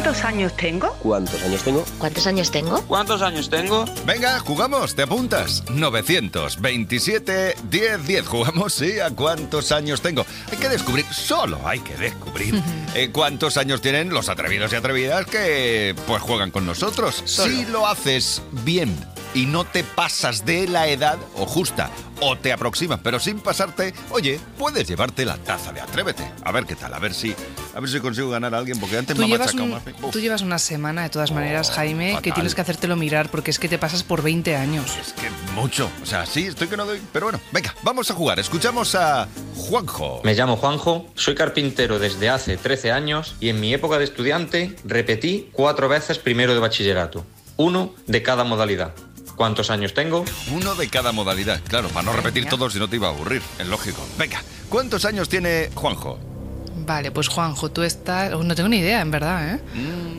¿Cuántos años tengo? ¿Cuántos años tengo? ¿Cuántos años tengo? ¿Cuántos años tengo? Venga, jugamos, ¿te apuntas? 927 1010. Jugamos, sí, a cuántos años tengo. Hay que descubrir, solo hay que descubrir cuántos años tienen los atrevidos y atrevidas que pues juegan con nosotros. Solo. Si lo haces bien y no te pasas de la edad o justa, o te aproximas, pero sin pasarte, oye, puedes llevarte la taza de Atrévete. A ver qué tal, a ver si consigo ganar a alguien, porque antes me ha machacado más. Tú llevas una semana, de todas maneras, Jaime, fatal. que tienes que hacértelo mirar, porque es que te pasas por 20 años. Es que mucho, o sea, sí, estoy que no doy, pero bueno, venga, vamos a jugar. Escuchamos a Juanjo. Me llamo Juanjo, soy carpintero desde hace 13 años y en mi época de estudiante repetí 4 veces primero de bachillerato, 1 de cada modalidad. ¿Cuántos años tengo? 1 de cada modalidad, claro, para no repetir todo si no te iba a aburrir, es lógico. Venga, ¿cuántos años tiene Juanjo? Vale, pues Juanjo, tú estás... No tengo ni idea, en verdad, ¿eh?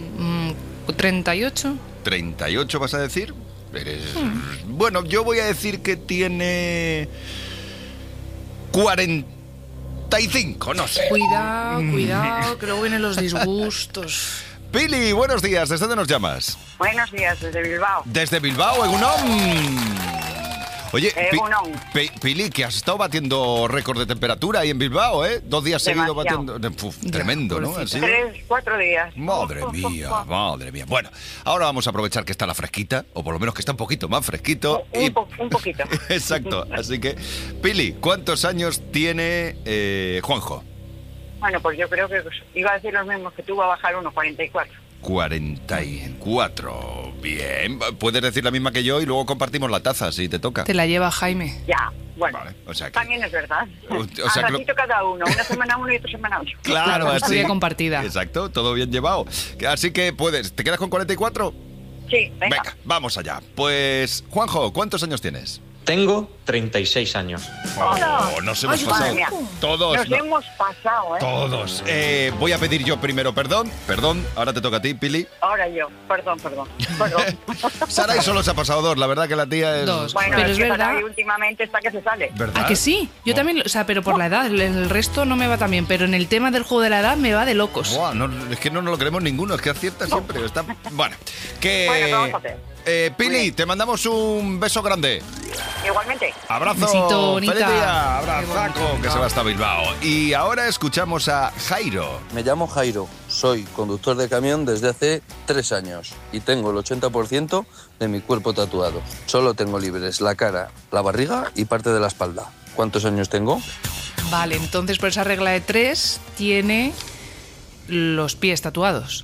38. ¿38 vas a decir? Bueno, yo voy a decir que tiene 45, no sé. Cuidado, que luego vienen los disgustos. Pili, buenos días, ¿desde dónde nos llamas? Buenos días, desde Bilbao. Desde Bilbao, Egunon. Oye, Egunon. Pili, que has estado batiendo récord de temperatura ahí en Bilbao, ¿eh? 2 días seguidos Demasiado. batiendo... tremendo, ¿no? ¿Así? 3, 4 días. Madre mía, madre mía. Bueno, ahora vamos a aprovechar que está la fresquita, o por lo menos que está un poquito más fresquito. Un poquito. Exacto, así que, Pili, ¿cuántos años tiene Juanjo? Bueno, pues yo creo que iba a decir los mismos que tú, va a bajar unos 44. 44. Bien, puedes decir la misma que yo y luego compartimos la taza si te toca. Te la lleva Jaime. Ya, bueno, Vale, o sea que... también es verdad. O sea A que ratito cada uno, una semana uno y otra semana otro. Claro, La así. custodia compartida. Exacto, todo bien llevado. Así que puedes, ¿te quedas con 44? Sí, venga. Venga, vamos allá. Pues, Juanjo, ¿cuántos años tienes? Tengo 36 años. Oh, nos hemos Ay, pasado. madre mía. Todos. Nos hemos pasado, ¿eh? Todos. Voy a pedir yo primero perdón. Perdón, ahora te toca a ti, Pili. Ahora yo. Perdón. Saray solo se ha pasado 2, la verdad que la tía es... 2. Bueno, Pero es es que verdad. Saray últimamente está que se sale. ¿Verdad? ¿A que sí? Yo también, o sea, pero por la edad, el resto no me va tan bien, pero en el tema del juego de la edad me va de locos. Buah, no, es que no nos lo creemos ninguno, es que acierta siempre. Está... Bueno, que... Bueno, ¿qué vamos a hacer? Pili, te mandamos un beso grande. Igualmente. Abrazo. Besito, bonita. Feliz día. Qué Abrazaco, bonito. que se va hasta Bilbao. Y ahora escuchamos a Jairo. Me llamo Jairo, soy conductor de camión desde hace 3 años y tengo el 80% de mi cuerpo tatuado. Solo tengo libres la cara, la barriga y parte de la espalda. ¿Cuántos años tengo? Vale, entonces por esa regla de 3 tiene los pies tatuados.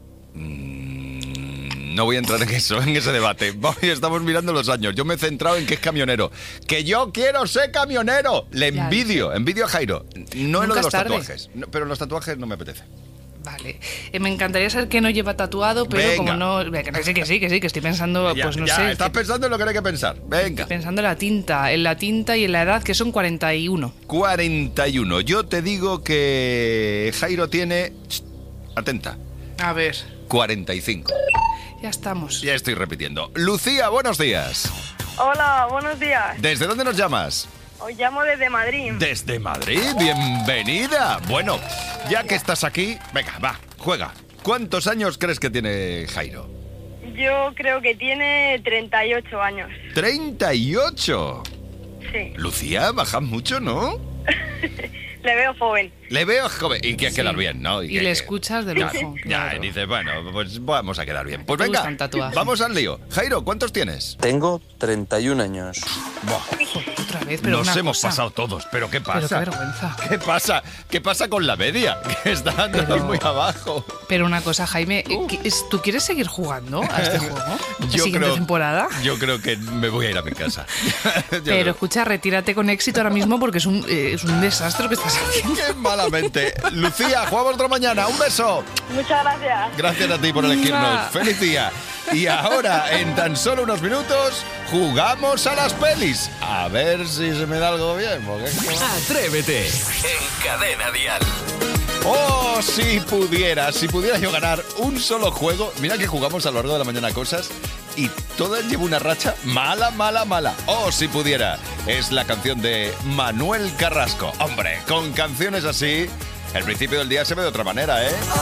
No voy a entrar en eso, en ese debate. Estamos mirando los años. Yo me he centrado en que es camionero. ¡Que yo quiero ser camionero! Le Ya, envidio a Jairo. No en lo Nunca de es los tarde. tatuajes. No, pero los tatuajes no me apetece. Vale. Me encantaría saber que no lleva tatuado, pero Venga. como no... Que sí, que estoy pensando, Ya, pues no ya, sé. estás pensando en lo que hay que pensar. Venga. Pensando en la tinta y en la edad, que son 41. 41. Yo te digo que Jairo tiene... Atenta. A ver, 45. ya estamos. Ya estoy repitiendo. Lucía, buenos días. Hola, buenos días. ¿Desde dónde nos llamas? Os llamo desde Madrid. Desde Madrid, bienvenida. Bueno, ya que estás aquí, venga, va, juega. ¿Cuántos años crees que tiene Jairo? Yo creo que tiene 38 años. 38. Sí, Lucía, bajas mucho, ¿no? le veo joven. Le veo joven y que quedar bien, ¿no? Y le escuchas de lujo. Ya, y dices, bueno, pues vamos a quedar bien. Pues Te venga, gustan tatuajes. vamos al lío. Jairo, ¿cuántos tienes? Tengo 31 años. Otra vez, pero Nos una hemos cosa. pasado todos, pero ¿qué Pero pasa? qué vergüenza. ¿Qué pasa? ¿Qué pasa con la media? Que está todos muy abajo. Pero una cosa, Jaime, ¿tú quieres seguir jugando a este juego? ¿La siguiente temporada? Yo creo que me voy a ir a mi casa. Yo Pero creo. escucha, retírate con éxito ahora mismo porque es un desastre lo que estás haciendo. ¡Qué malamente! Lucía, jugamos otra mañana. ¡Un beso! Muchas gracias. Gracias a ti por elegirnos. Mua. ¡Feliz día! Y ahora, en tan solo unos minutos, jugamos a las pelis. A ver si se me da algo bien. Porque Atrévete en Cadena Dial. oh, si pudiera yo ganar un solo juego. Mira que jugamos a lo largo de la mañana cosas y todas llevo una racha mala. Oh, si pudiera. Es la canción de Manuel Carrasco. Hombre, con canciones así, el principio del día se ve de otra manera, ¿eh?